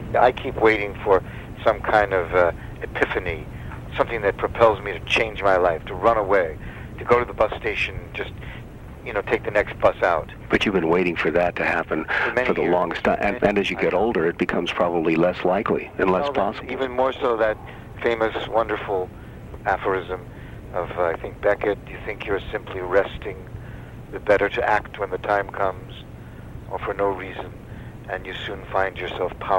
I keep waiting for some kind of epiphany, something that propels me to change my life, to run away, to go to the bus station, just take the next bus out. But you've been waiting for that to happen for the longest time. And as you get older, it becomes probably less likely and less possible. Even more so, that famous, wonderful aphorism of, I think, Beckett, you think you're simply resting, the better to act when the time comes, or for no reason, and you soon find yourself powerless.